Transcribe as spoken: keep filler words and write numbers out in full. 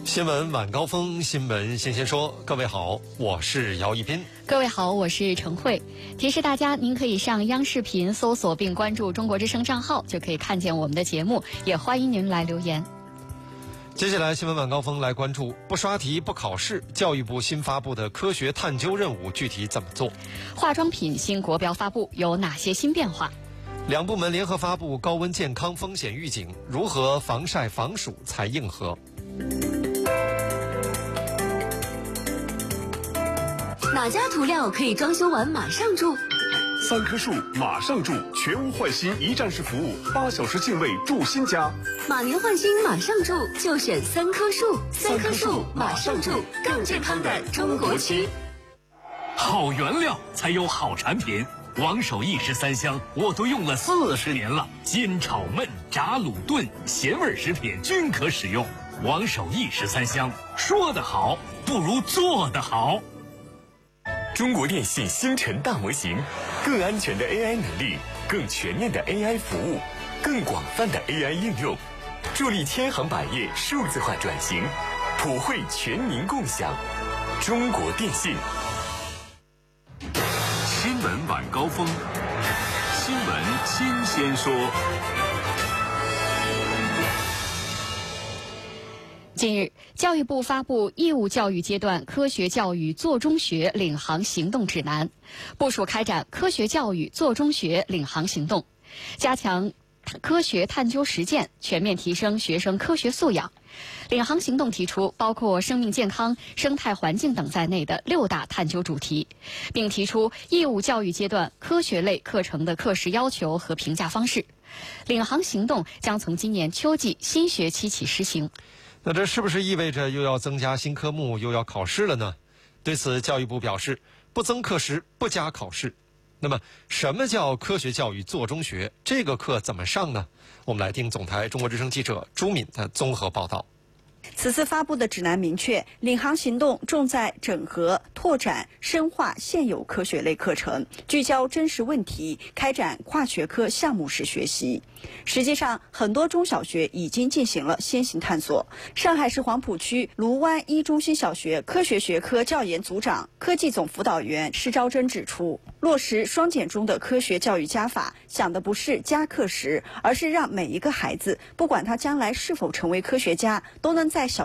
新闻晚高峰，新闻先先说。各位好，我是姚一斌。 各位好，我是陈慧。提示大家，您可以上央视频搜索并关注中国之声账号，就可以看见我们的节目。也欢迎您来留言。 接下来新闻晚高峰来关注不刷题不考试，教育部新发布的科学探究任务具体怎么做？ 化妆品新国标发布，有哪些新变化？ 两部门联合发布高温健康风险预警，如何防晒防暑才硬核？ 哪家涂料可以装修完马上住？ 三棵树马上住，全屋换新一站式服务，八小时净位住新家。 马年换新马上住，就选三棵树。三棵树马上住，更健康的中国区。 好原料才有好产品。王守义十三香我都用了四十年了，煎炒焖炸卤炖咸味食品均可使用。王守义十三香，说得好不如做得好。 中国电信星辰大模型，更安全的 A I 能力，更全面的 A I 服务，更广泛的 A I 应用，助力千行百业数字化转型，普惠全民共享。中国电信。 新闻晚高峰，新闻新鲜说。 近日，教育部发布义务教育阶段科学教育做中学领航行动指南，部署开展科学教育做中学领航行动，加强科学探究实践，全面提升学生科学素养。领航行动提出包括生命健康、生态环境等在内的六大探究主题，并提出义务教育阶段科学类课程的课时要求和评价方式。领航行动将从今年秋季新学期起实行。 那这是不是意味着又要增加新科目，又要考试了呢？对此，教育部表示，不增课时，不加考试。那么，什么叫科学教育做中学？这个课怎么上呢？我们来听总台中国之声记者朱敏的综合报道。 此次发布的指南明确，领航行动重在整合、拓展、深化现有科学类课程，聚焦真实问题，开展跨学科项目式学习。实际上，很多中小学已经进行了先行探索。上海市黄浦区卢湾一中心小学科学学科教研组长、科技总辅导员施昭珍指出，落实双减中的科学教育加法，想的不是加课时，而是让每一个孩子，不管他将来是否成为科学家，都能在小